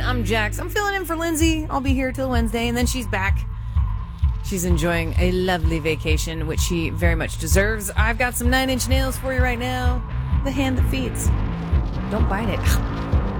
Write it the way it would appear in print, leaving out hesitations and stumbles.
I'm Jax. I'm filling in for Lindsay. I'll be here till Wednesday, and then she's back. She's enjoying a lovely vacation, which she very much deserves. I've got some 9 Inch Nails for you right now. The hand that feeds. Don't bite it.